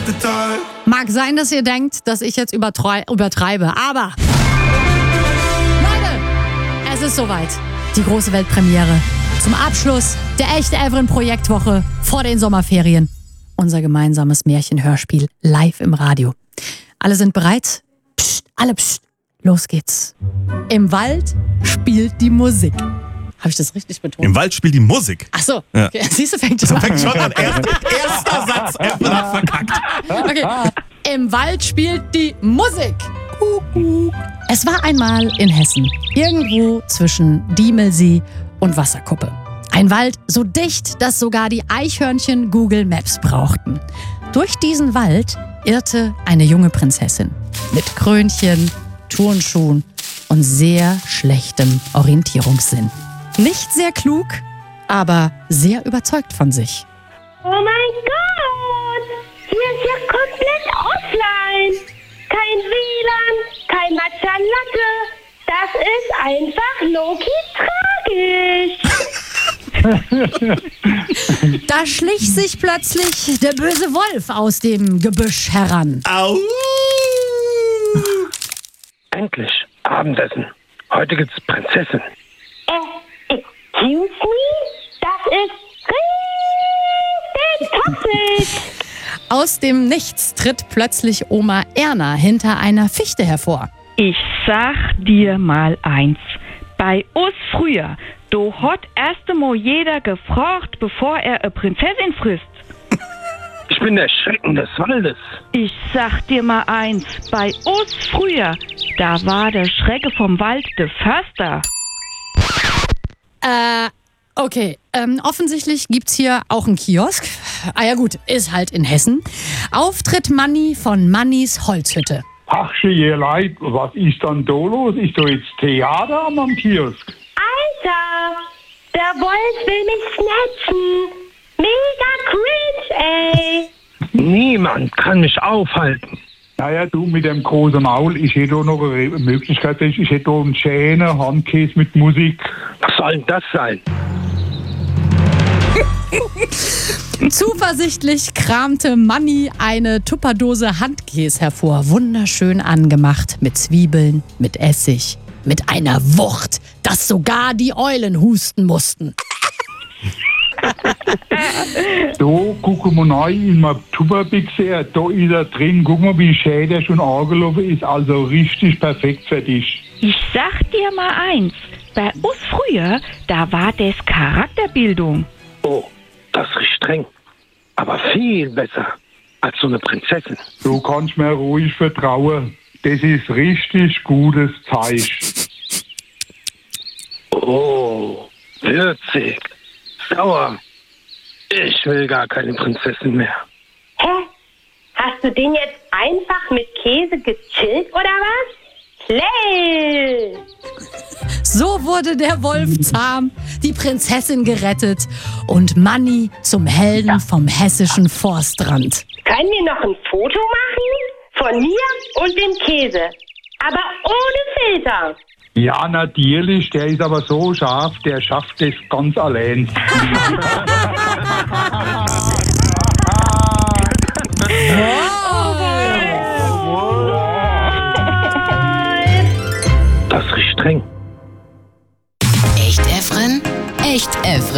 Nachmittag. Mag sein, dass ihr denkt, dass ich jetzt übertreibe, aber Leute, es ist soweit. Die große Weltpremiere. Zum Abschluss der echte Everin-Projektwoche vor den Sommerferien. Unser gemeinsames Märchenhörspiel live im Radio. Alle sind bereit? Psst, alle psst. Los geht's. Im Wald spielt die Musik. Habe ich das richtig betont? Im Wald spielt die Musik. Ach so. Ja. Okay. Siehst du, fängt schon an. Erster Satz, er hat verkackt. Okay. Im Wald spielt die Musik. Es war einmal in Hessen, irgendwo zwischen Diemelsee und Wasserkuppe. Ein Wald so dicht, dass sogar die Eichhörnchen Google Maps brauchten. Durch diesen Wald irrte eine junge Prinzessin mit Krönchen, Turnschuhen und sehr schlechtem Orientierungssinn. Nicht sehr klug, aber sehr überzeugt von sich. Oh mein Gott! Hier ist ja komplett offline. Kein WLAN, kein Matcha Latte. Das ist einfach low-key tragisch. Da schlich sich plötzlich der böse Wolf aus dem Gebüsch heran. Au! Endlich Abendessen. Heute gibt's Prinzessin. Excuse me? Das ist richtig toxisch. Aus dem Nichts tritt plötzlich Oma Erna hinter einer Fichte hervor. Ich sag dir mal eins. Bei uns früher, do hat erst einmal jeder gefragt, bevor er eine Prinzessin frisst. Ich bin der Schrecken des Waldes. Ich sag dir mal eins. Bei uns früher, da war der Schrecke vom Wald der Förster. Okay. Offensichtlich gibt's hier auch einen Kiosk. Ah ja gut, ist halt in Hessen. Auftritt Manni von Mannis Holzhütte. Ach, ihr Leid, was ist dann da los? Ist da jetzt Theater am Kiosk? Alter, der Wolf will mich snatchen. Mega cringe, ey. Niemand kann mich aufhalten. Naja, du mit dem großen Maul, ich hätte auch noch eine Möglichkeit, ich hätte auch einen schönen Handkäse mit Musik. Was soll denn das sein? Zuversichtlich kramte Manni eine Tupperdose Handkäse hervor. Wunderschön angemacht mit Zwiebeln, mit Essig, mit einer Wucht, dass sogar die Eulen husten mussten. Da gucken wir rein in mein Tupperbixer, da ist er drin. Guck mal, wie schön der schon angelaufen ist. Also richtig perfekt für dich. Ich sag dir mal eins. Bei uns früher, da war das Charakterbildung. Oh, das riecht streng. Aber viel besser als so eine Prinzessin. Du kannst mir ruhig vertrauen. Das ist richtig gutes Zeug. Oh, würzig, sauer. Ich will gar keine Prinzessin mehr. Hä? Hast du den jetzt einfach mit Käse gechillt oder was? Slay! So wurde der Wolf zahm, die Prinzessin gerettet und Manni zum Helden vom hessischen Forstrand. Können wir noch ein Foto machen? Von mir und dem Käse. Aber ohne Filter. Ja, natürlich, der ist aber so scharf, der schafft das ganz allein.